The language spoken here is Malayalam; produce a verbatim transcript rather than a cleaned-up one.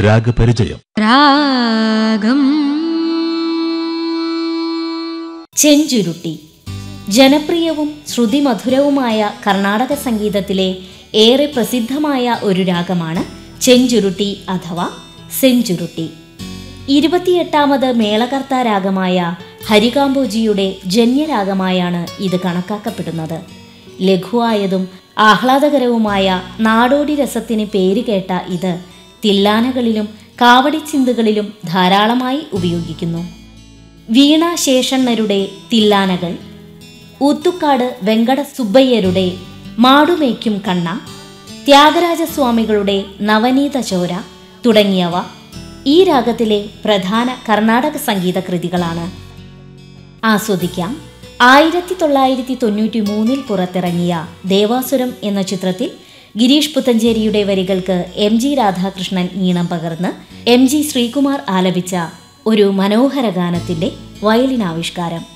രാഗപരിചയം. രാഗം ചെഞ്ചുരുട്ടി ജനപ്രിയവും ശ്രുതിമധുരവുമായ കർണാടക സംഗീതത്തിലെ ഏറെ പ്രസിദ്ധമായ ഒരു രാഗമാണ് ചെഞ്ചുരുട്ടി അഥവാ സെഞ്ചുരുട്ടി. ഇരുപത്തിയെട്ടാമത് മേളകർത്താ രാഗമായ ഹരികാംബോജിയുടെ ജന്യരാഗമായാണ് ഇത് കണക്കാക്കപ്പെടുന്നത്. ലഘുവായതും ആഹ്ലാദകരവുമായ നാടോടി രസത്തിന് പേരുകേട്ട ഇത് തില്ലാനകളിലും കാവടിച്ചിന്തുകളിലും ധാരാളമായി ഉപയോഗിക്കുന്നു. വീണ ശേഷണ്ണരുടെ തില്ലാനകൾ, ഊത്തുക്കാട് വെങ്കട സുബ്ബയ്യരുടെ മാടുമേക്കും കണ്ണ, ത്യാഗരാജസ്വാമികളുടെ നവനീത ചോര തുടങ്ങിയവ ഈ രാഗത്തിലെ പ്രധാന കർണാടക സംഗീത കൃതികളാണ്. ആസ്വദിക്കാം. ആയിരത്തി തൊള്ളായിരത്തി തൊണ്ണൂറ്റി മൂന്നിൽ പുറത്തിറങ്ങിയ ദേവാസുരം എന്ന ചിത്രത്തിൽ ഗിരീഷ് പുത്തഞ്ചേരിയുടെ വരികൾക്ക് എം ജി രാധാകൃഷ്ണൻ ഈണം പകർന്ന് എം ജി ശ്രീകുമാർ ആലപിച്ച ഒരു മനോഹര ഗാനത്തിന്റെ വയലിനാവിഷ്കാരം.